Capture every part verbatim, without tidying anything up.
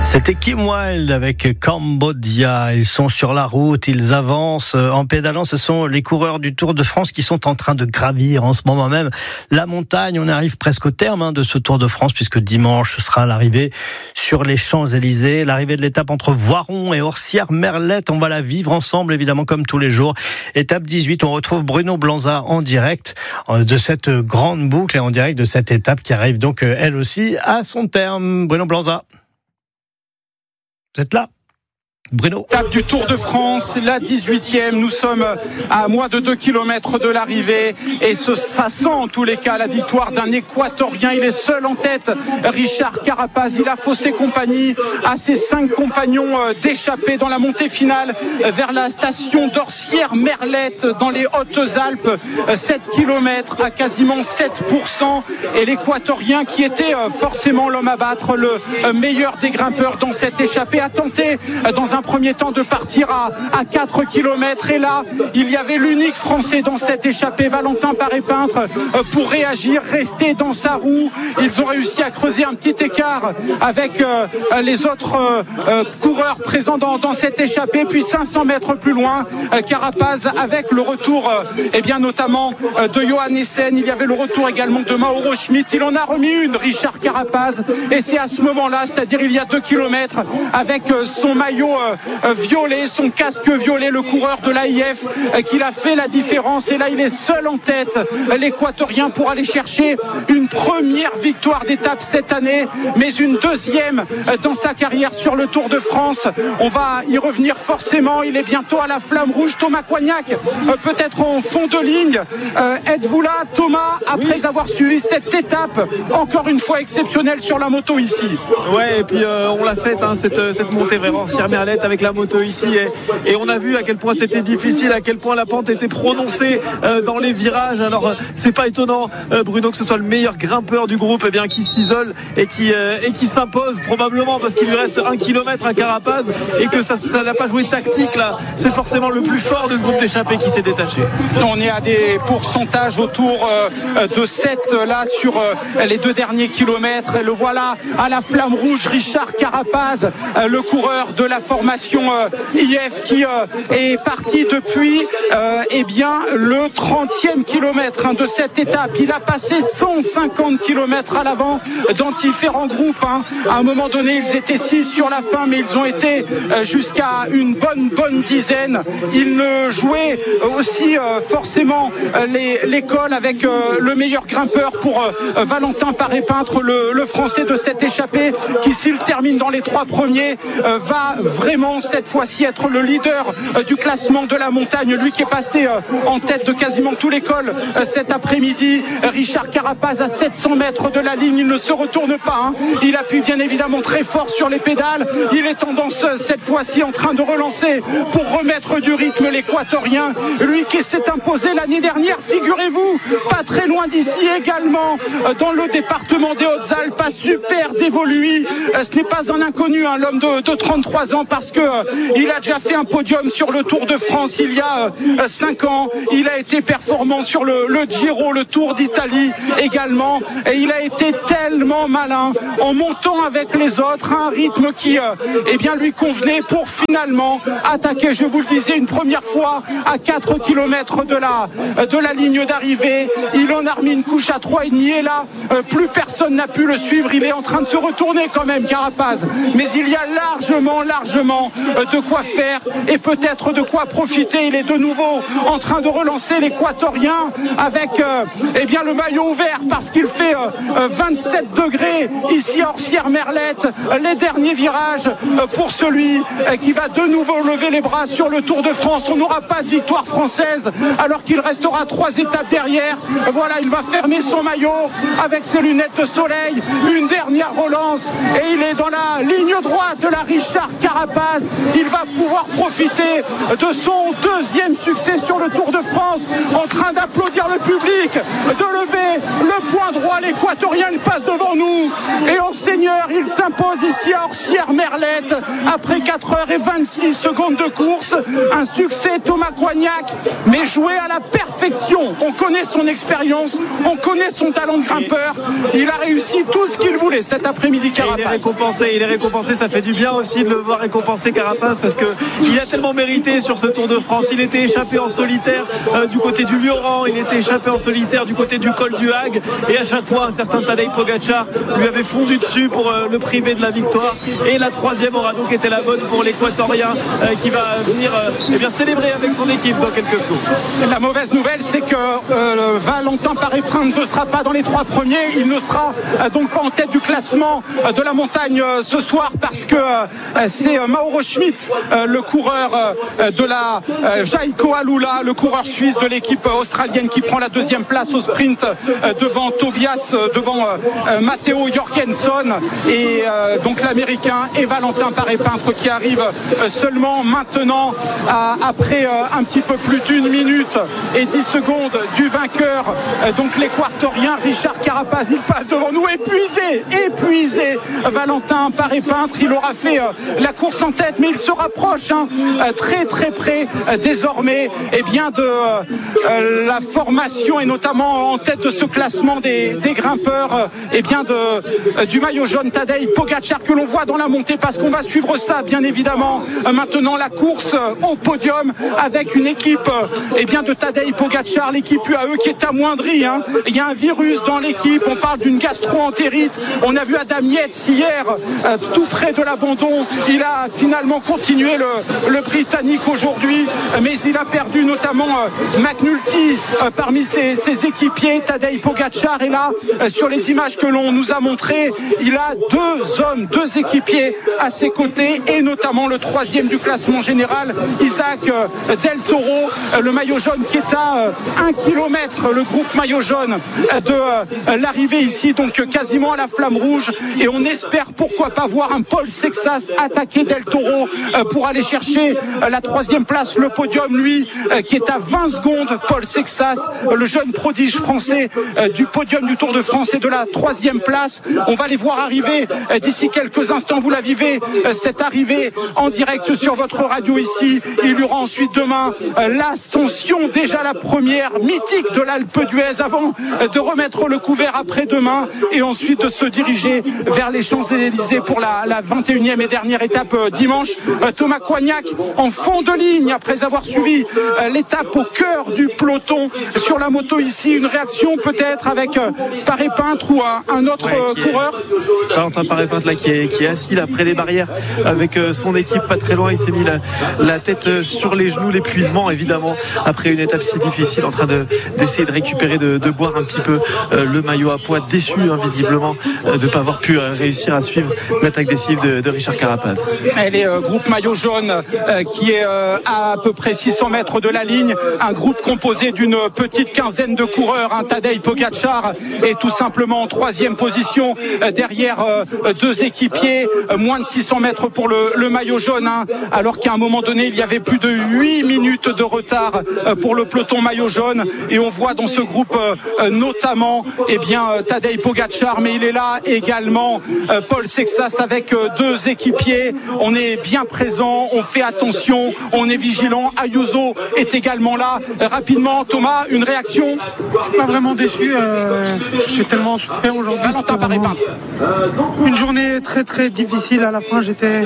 C'était Kim Wilde avec Cambodia. Ils sont sur la route, ils avancent en pédalant. Ce sont les coureurs du Tour de France qui sont en train de gravir en ce moment même la montagne. On arrive presque au terme hein, de ce Tour de France puisque dimanche ce sera l'arrivée sur les Champs-Élysées. L'arrivée de l'étape entre Voiron et Orsières-Merlette. On va la vivre ensemble évidemment comme tous les jours. Étape dix-huit, on retrouve Bruno Blanza en direct de cette grande boucle et en direct de cette étape qui arrive donc elle aussi à son terme. Bruno Blanza. Vous êtes là, Bruno? Étape du Tour de France, la dix-huitième. Nous sommes à moins de deux kilomètres de l'arrivée et ce, ça sent en tous les cas la victoire d'un Équatorien. Il est seul en tête, Richard Carapaz. Il a faussé compagnie à ses cinq compagnons d'échappée dans la montée finale vers la station d'Orsières-Merlette dans les Hautes-Alpes. sept kilomètres à quasiment sept pour cent. Et l'Équatorien, qui était forcément l'homme à battre, le meilleur des grimpeurs dans cette échappée, a tenté dans un premier temps de partir à, à quatre kilomètres. Et là, il y avait l'unique Français dans cette échappée, Valentin Paré-Peintre, pour réagir, rester dans sa roue. Ils ont réussi à creuser un petit écart avec euh, les autres euh, coureurs présents dans, dans cette échappée. Puis cinq cents mètres plus loin, euh, Carapaz avec le retour, euh, eh bien notamment euh, de Johan Essen. Il y avait le retour également de Mauro Schmitt. Il en a remis une, Richard Carapaz. Et c'est à ce moment-là, c'est-à-dire il y a deux kilomètres, avec euh, son maillot euh, Euh, violet, son casque violet, le coureur de l'A I F euh, qu'il a fait la différence. Et là il est seul en tête, euh, l'Équatorien, pour aller chercher une première victoire d'étape cette année, mais une deuxième euh, dans sa carrière sur le Tour de France. On va y revenir forcément. Il est bientôt à la flamme rouge. Thomas Coignac euh, peut-être en fond de ligne. euh, êtes-vous là, Thomas, après oui. avoir suivi cette étape encore une fois exceptionnelle sur la moto ici? Ouais, et puis euh, on l'a faite hein, cette, cette montée vers Orsières-Merlette avec la moto ici et, et on a vu à quel point c'était difficile, à quel point la pente était prononcée euh, dans les virages. Alors euh, c'est pas étonnant euh, Bruno que ce soit le meilleur grimpeur du groupe eh bien, qui s'isole et qui, euh, et qui s'impose probablement parce qu'il lui reste un kilomètre à Carapaz et que ça ça n'a pas joué tactique là. C'est forcément le plus fort de ce groupe d'échappés qui s'est détaché. On est à des pourcentages autour euh, de sept là sur euh, les deux derniers kilomètres et le voilà à la flamme rouge, Richard Carapaz, euh, le coureur de la formation euh, I F qui euh, est parti depuis euh, eh bien le trentième kilomètre hein, de cette étape. Il a passé cent cinquante kilomètres à l'avant dans différents groupes hein. À un moment donné ils étaient six sur la fin, mais ils ont été euh, jusqu'à une bonne bonne dizaine. Ils ne jouaient aussi euh, forcément euh, les, l'école avec euh, le meilleur grimpeur pour euh, Valentin Paré-Peintre, le, le français de cette échappée, qui s'il termine dans les trois premiers euh, va vraiment cette fois-ci être le leader euh, du classement de la montagne, lui qui est passé euh, en tête de quasiment tout l'école euh, cet après-midi. Richard Carapaz à sept cents mètres de la ligne, il ne se retourne pas hein. Il appuie bien évidemment très fort sur les pédales. Il est tendance cette fois-ci en train de relancer pour remettre du rythme l'Équatorien, lui qui s'est imposé l'année dernière, figurez-vous, pas très loin d'ici également euh, dans le département des Hautes-Alpes, à Super Dévoluy. Euh, ce n'est pas un inconnu hein, l'homme de, de trente-trois ans, parce que euh, il a déjà fait un podium sur le Tour de France il y a euh, cinq ans. Il a été performant sur le, le Giro, le Tour d'Italie également, et il a été tellement malin en montant avec les autres à un rythme qui euh, eh bien lui convenait pour finalement attaquer, je vous le disais, une première fois à quatre kilomètres de la, de la ligne d'arrivée. Il en a remis une couche à trois virgule cinq et là euh, plus personne n'a pu le suivre. Il est en train de se retourner quand même, Carapaz, mais il y a largement largement de quoi faire et peut-être de quoi profiter. Il est de nouveau en train de relancer l'Équatorien avec euh, eh bien le maillot ouvert, parce qu'il fait euh, vingt-sept degrés ici à Orsières-Merlette. Les derniers virages euh, pour celui euh, qui va de nouveau lever les bras sur le Tour de France. On n'aura pas de victoire française alors qu'il restera trois étapes derrière. Voilà, il va fermer son maillot avec ses lunettes de soleil. Une dernière relance et il est dans la ligne droite de la Richard Carapaz. Carapaz. Il va pouvoir profiter de son deuxième succès sur le Tour de France, en train d'applaudir le public, de lever le point droit. L'Équatorien, il passe devant nous et en seigneur, il s'impose ici à Orsières-Merlette après quatre heures et vingt-six secondes de course. Un succès, Thomas Coignac, mais joué à la perfection. On connaît son expérience, on connaît son talent de grimpeur. Il a réussi tout ce qu'il voulait cet après-midi, Carapaz. Il est récompensé, il est récompensé. Ça fait du bien aussi de le voir récompensé, Carapaz, parce qu'il a tellement mérité sur ce Tour de France. Il était échappé en solitaire euh, du côté du Lioran, il était échappé en solitaire du côté du col du Hague, et à chaque fois un certain Tadej Pogacar lui avait fondu dessus pour euh, le priver de la victoire. Et la troisième aura donc été la bonne pour l'Équatorien euh, qui va venir euh, eh bien, célébrer avec son équipe dans quelques jours. La mauvaise nouvelle, c'est que euh, Valentin Paré-Prince ne sera pas dans les trois premiers. Il ne sera euh, donc pas en tête du classement euh, de la montagne euh, ce soir, parce que euh, c'est euh, Mauro Schmidt, euh, le coureur euh, de la euh, Jaiko Alula, le coureur suisse de l'équipe euh, australienne, qui prend la deuxième place au sprint euh, devant Tobias, euh, devant euh, Matteo Jorgensen, et euh, donc l'Américain, et Valentin Paré-Prince qui arrive euh, seulement maintenant à, après euh, un petit peu plus d'une minute et dix secondes du vainqueur, euh, donc l'Équatorien Richard Carapaz. Il passe devant nous, épuisé, épuisé Valentin Paré-Prince. Il aura fait euh, la course en tête, mais il se rapproche hein, euh, très très près euh, désormais eh bien, de euh, la formation, et notamment en tête de ce classement des, des grimpeurs euh, eh bien de, euh, du maillot jaune, Tadej Pogacar, que l'on voit dans la montée, parce qu'on va suivre ça bien évidemment euh, maintenant, la course euh, au podium avec une équipe euh, eh bien, de Tadej Pogacar, l'équipe U A E qui est amoindrie hein. Il y a un virus dans l'équipe, on parle d'une gastro-entérite. On a vu Adam Yates hier euh, tout près de l'abandon. Il a finalement continué le, le Britannique aujourd'hui, mais il a perdu notamment euh, McNulty euh, parmi ses, ses équipiers. Tadej Pogacar est là euh, sur les images que l'on nous a montrées. Il a deux hommes, deux équipiers à ses côtés, et notamment le troisième du classement général, Isaac euh, Del Toro, euh, le maillot jaune, qui est à euh, un kilomètre, le groupe maillot jaune, euh, de euh, l'arrivée ici, donc euh, quasiment à la flamme rouge. Et on espère pourquoi pas voir un Paul Sexas attaquer Del Toro euh, pour aller chercher euh, la troisième place, le podium, lui euh, qui est à vingt secondes. Paul Sexas, euh, le jeune prodige français euh, du podium du Tour de France et de la troisième place. On va les voir arriver euh, d'ici quelques instants. Vous la vivez, euh, cette arrivée en direct sur votre radio ici. Il y aura ensuite demain euh, l'ascension, déjà la première mythique de l'Alpe d'Huez, avant euh, de remettre le couvert après-demain, et ensuite de se diriger vers les Champs-Élysées pour la, la vingt et unième et dernière étape euh, dimanche. Euh, Thomas Coignac en fond de ligne après avoir suivi euh, l'étape au cœur du peloton sur la moto ici. Une réaction peut-être avec euh, Paré-Prince ou un, un autre euh, coureur. Valentin Paré-Prince là qui est, qui est assis là près des barrières avec euh, son équipe pas très loin. Il s'est mis la, la tête euh, sur les genoux, l'épuisement évidemment après une étape si difficile, en train de, d'essayer de récupérer, de, de boire un petit peu euh, le maillot à poids, déçu hein, visiblement euh, de ne pas avoir pu euh, réussir à suivre l'attaque décisive de, de Richard Carapaz. Elle est euh, groupe maillot jaune euh, qui est euh, à, à peu près six cents mètres de la ligne, un groupe composé d'une petite quinzaine de coureurs. hein. Tadej Pogacar est tout simplement en troisième position euh, derrière euh, deux équipiers, euh, moins de six cents mètres pour le, le maillot jaune, hein, alors qu'à un moment donné il y avait plus de huit minutes de retard euh, pour le peloton maillot jaune, et on voit dans ce groupe euh, notamment eh bien, euh, Tadej Pogacar, mais il est là également euh, Paul Sexas avec euh, deux équipiers. On est bien présent, on fait attention, on est vigilant. Ayuso est également là. Euh, rapidement, Thomas, une réaction? Je suis pas vraiment déçu, euh, j'ai tellement souffert aujourd'hui. Valentin Paré-Prince. Une journée très très difficile à la fin, j'étais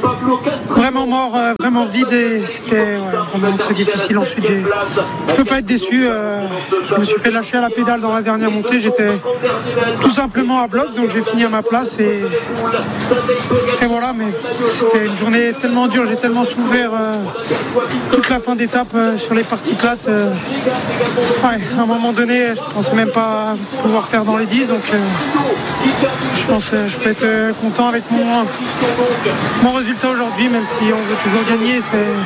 vraiment mort, euh, vraiment vide, et c'était ouais, vraiment très difficile. Ensuite, j'ai... je peux pas être déçu, euh, je me suis fait lâcher à la pédale dans la dernière montée, j'étais tout simplement à bloc, donc j'ai fini à ma place, et, et voilà, mais c'était une journée tellement dure, j'ai tellement souffert euh, toute la fin d'étape euh, sur les parties plates. Euh, ouais, à un moment donné, je pensais même pas pouvoir faire dans les dix, donc euh, je pense que je peux être euh, content avec mon, mon résultat aujourd'hui, même si on veut toujours gagner.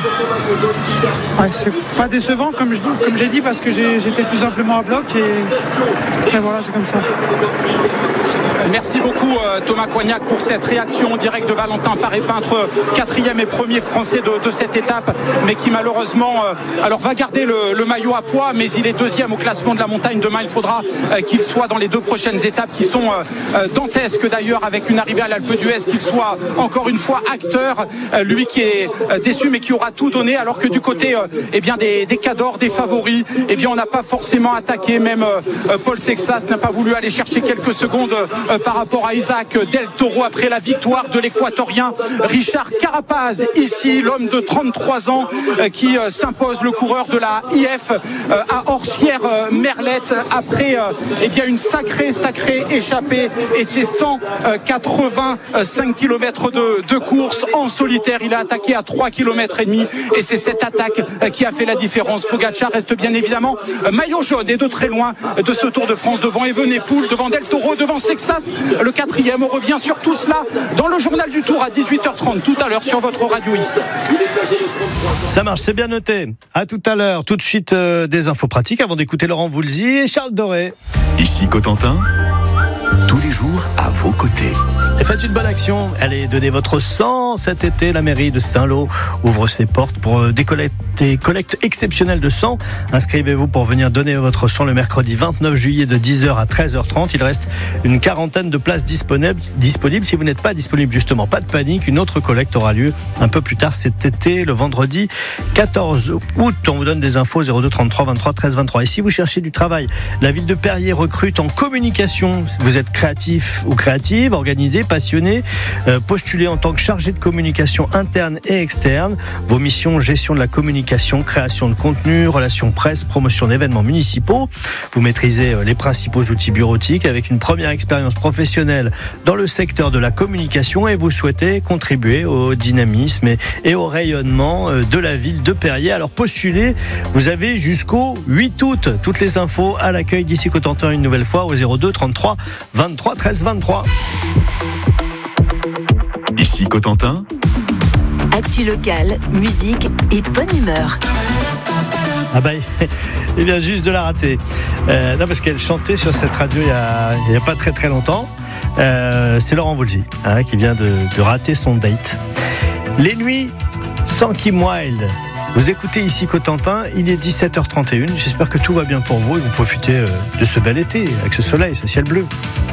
C'est, ouais, c'est pas décevant, comme, je, comme j'ai dit, parce que j'ai, j'étais tout simplement à bloc, et, et voilà, c'est comme ça. Merci beaucoup Thomas Coignac pour cette réaction en direct de Valentin Paré-Peintre, quatrième et premier français de, de cette étape, mais qui malheureusement alors va garder le, le maillot à poids, mais il est deuxième au classement de la montagne. Demain il faudra qu'il soit dans les deux prochaines étapes qui sont dantesques d'ailleurs, avec une arrivée à l'Alpe d'Huez, qu'il soit encore une fois acteur, lui qui est déçu mais qui aura tout donné, alors que du côté eh bien des, des cadors, des favoris, eh bien on n'a pas forcément attaqué. Même Paul Sexas n'a pas voulu aller chercher quelques secondes par rapport à Isaac Del Toro après la victoire de l'équatorien Richard Carapaz. Ici, l'homme de trente-trois ans qui s'impose, le coureur de la I F à Orsières-Merlette après eh bien une sacrée, sacrée échappée, et c'est cent quatre-vingt-cinq kilomètres de, de course en solitaire. Il a attaqué à trois kilomètres et demi et c'est cette attaque qui a fait la différence. Pogacar reste bien évidemment maillot jaune et de très loin de ce Tour de France, devant Evenepoel, devant Del Toro, devant Sexas, le quatrième. On revient sur tout cela dans le journal du Tour à dix-huit heures trente tout à l'heure sur votre radio ici. Ça marche, c'est bien noté. À tout à l'heure. Tout de suite euh, des infos pratiques avant d'écouter Laurent Voulzy et Charles Doré. Ici Cotentin, tous les jours à vos côtés. Et faites une bonne action, allez donner votre sang cet été. La mairie de Saint-Lô ouvre ses portes pour des collectes, des collectes exceptionnelles de sang. Inscrivez-vous pour venir donner votre sang le mercredi vingt-neuf juillet de dix heures à treize heures trente. Il reste une quarantaine de places disponibles. disponibles. Si vous n'êtes pas disponible, justement, pas de panique. Une autre collecte aura lieu un peu plus tard cet été, le vendredi quatorze août. On vous donne des infos zéro deux trente-trois vingt-trois treize vingt-trois. Et si vous cherchez du travail, la ville de Perrier recrute en communication. Vous êtes créatif ou créative, organisé, passionné, euh, postulez en tant que chargé de communication interne et externe. Vos missions: gestion de la communication, création de contenu, relations presse, promotion d'événements municipaux. Vous maîtrisez les principaux outils bureautiques avec une première expérience professionnelle dans le secteur de la communication, et vous souhaitez contribuer au dynamisme et, et au rayonnement de la ville de Perrier. Alors postulez, vous avez jusqu'au huit août. Toutes les infos à l'accueil d'Ici Cotentin une nouvelle fois au zéro deux trente-trois vingt-trois treize vingt-trois. Ici Cotentin, actu locale, musique et bonne humeur. Ah bah, il vient juste de la rater. Euh, non, parce qu'elle chantait sur cette radio il y a, il y a pas très très longtemps. Euh, c'est Laurent Voulzy hein, qui vient de, de rater son date. Les nuits sans Kim Wilde. Vous écoutez Ici Cotentin, il est dix-sept heures trente et une. J'espère que tout va bien pour vous et vous profitez de ce bel été avec ce soleil, ce ciel bleu.